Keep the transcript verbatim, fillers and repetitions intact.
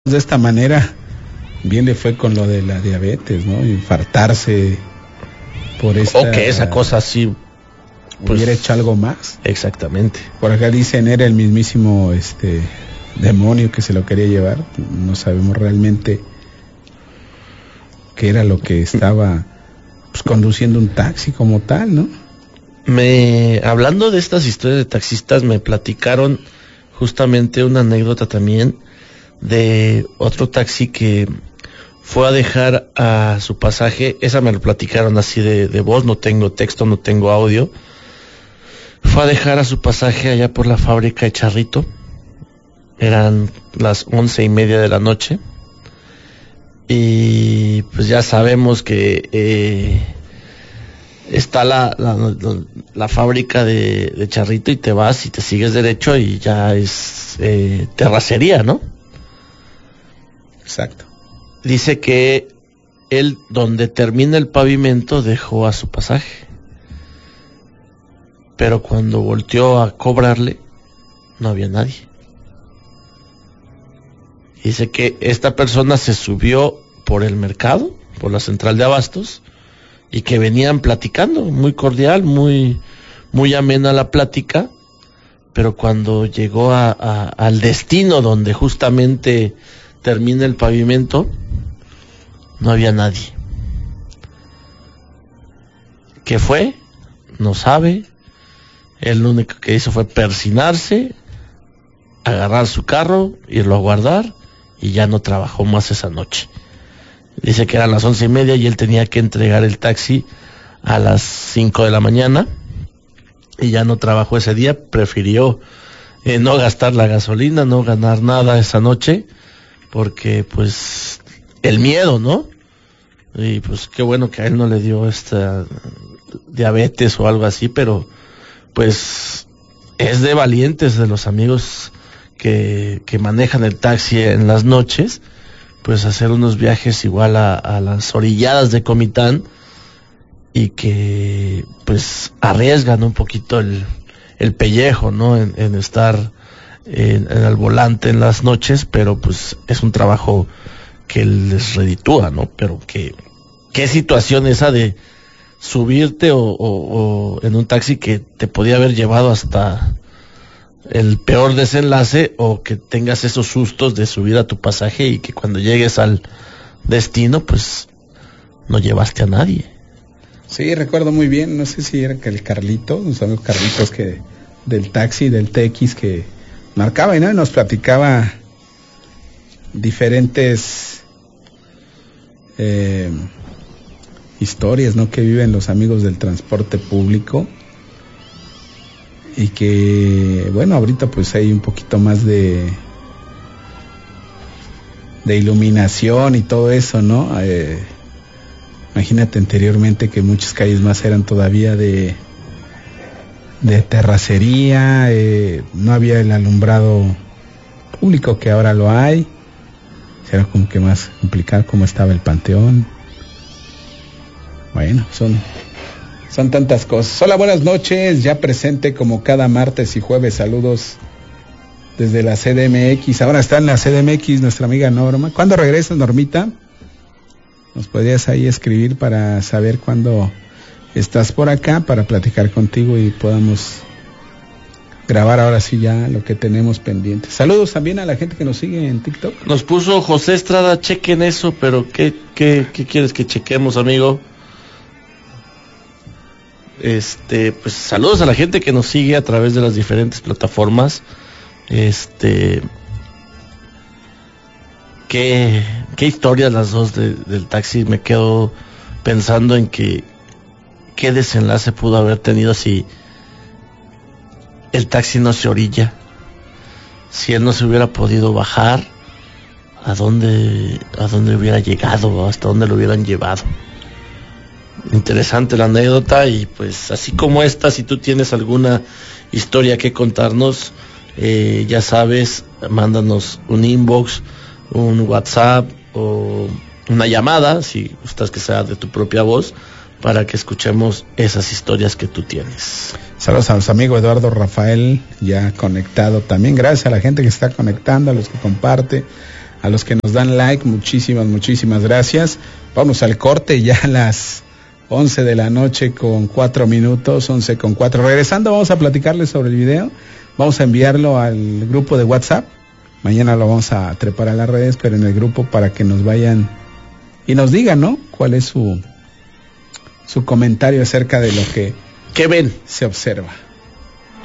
de esta manera, bien le fue con lo de la diabetes, ¿no? Infartarse por esta... O que esa cosa así... Pues, hubiera hecho algo más. Exactamente. Por acá dicen, era el mismísimo este demonio que se lo quería llevar. No sabemos realmente qué era lo que estaba pues, conduciendo un taxi como tal, ¿no? Me hablando de estas historias de taxistas, me platicaron justamente una anécdota también de otro taxi que fue a dejar a su pasaje. Esa me lo platicaron así de, de voz, no tengo texto, no tengo audio. Fue a dejar a su pasaje allá por la fábrica de Charrito. Eran las once y media de la noche. Y pues ya sabemos que eh, está la, la, la, la fábrica de, de Charrito y te vas y te sigues derecho y ya es eh, terracería, ¿no? Exacto. Dice que él, donde termina el pavimento, dejó a su pasaje. Pero cuando volteó a cobrarle, no había nadie. Dice que esta persona se subió por el mercado, por la central de abastos, y que venían platicando, muy cordial, muy, muy amena la plática, pero cuando llegó a, a, al destino donde justamente termina el pavimento, no había nadie. ¿Qué fue? No sabe. Él lo único que hizo fue persinarse, agarrar su carro, irlo a guardar, y ya no trabajó más esa noche. Dice que eran las once y media y él tenía que entregar el taxi a las cinco de la mañana, y ya no trabajó ese día. Prefirió eh, no gastar la gasolina, no ganar nada esa noche, porque pues el miedo, ¿no? Y pues qué bueno que a él no le dio esta diabetes o algo así, pero pues es de valientes, de los amigos que, que manejan el taxi en las noches, pues hacer unos viajes igual a, a las orilladas de Comitán, y que pues arriesgan un poquito el, el pellejo, ¿no? En, en estar en, en el volante en las noches, pero pues es un trabajo que les reditúa, ¿no? Pero que, qué situación esa de subirte o, o, o en un taxi que te podía haber llevado hasta el peor desenlace, o que tengas esos sustos de subir a tu pasaje y que cuando llegues al destino pues no llevaste a nadie. Sí, recuerdo muy bien, no sé si era que el Carlito, los amigos Carlitos que del taxi, del T X, que marcaba, ¿no? Y nos platicaba diferentes eh, historias, ¿no? Que viven los amigos del transporte público, y que, bueno, ahorita pues hay un poquito más de de iluminación y todo eso, ¿no? Eh, imagínate anteriormente que muchas calles más eran todavía de de terracería, eh, no había el alumbrado público que ahora lo hay. Era como que más complicado cómo estaba el panteón. Bueno, son son tantas cosas. Hola, buenas noches, ya presente como cada martes y jueves. Saludos desde la C D M X. Ahora está en la C D M X nuestra amiga Norma. ¿Cuándo regresas, Normita? Nos podrías ahí escribir para saber cuándo estás por acá, para platicar contigo y podamos grabar ahora sí ya lo que tenemos pendiente. Saludos también a la gente que nos sigue en TikTok. Nos puso José Estrada, chequen eso, pero ¿qué, qué, qué quieres que chequemos, amigo? Este, pues saludos a la gente que nos sigue a través de las diferentes plataformas. Este, qué, qué historias las dos de, del taxi. Me quedo pensando en que qué desenlace pudo haber tenido si el taxi no se orilla, si él no se hubiera podido bajar, a dónde, a dónde hubiera llegado, hasta dónde lo hubieran llevado. Interesante la anécdota, y pues así como esta, si tú tienes alguna historia que contarnos, eh, ya sabes, mándanos un inbox, un WhatsApp o una llamada, si gustas que sea de tu propia voz, para que escuchemos esas historias que tú tienes. Saludos a nuestro amigo Eduardo Rafael, ya conectado también. Gracias a la gente que está conectando, a los que comparte, A los que nos dan like, muchísimas, muchísimas gracias. Vamos al corte ya a las once de la noche con cuatro minutos, once con cuatro. Regresando vamos a platicarles sobre el video. Vamos a enviarlo al grupo de WhatsApp. Mañana lo vamos a trepar a las redes, pero en el grupo para que nos vayan y nos digan, ¿no? ¿Cuál es su, su comentario acerca de lo que ¿Qué ven? se observa?